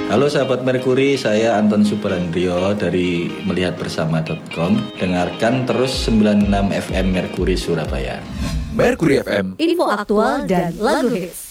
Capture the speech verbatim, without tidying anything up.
Halo sahabat Merkuri, saya Anton Subrandrio dari melihat bersama dot com. Dengarkan terus sembilan puluh enam F M Merkuri Surabaya. Merkuri F M, info aktual dan lagu hits.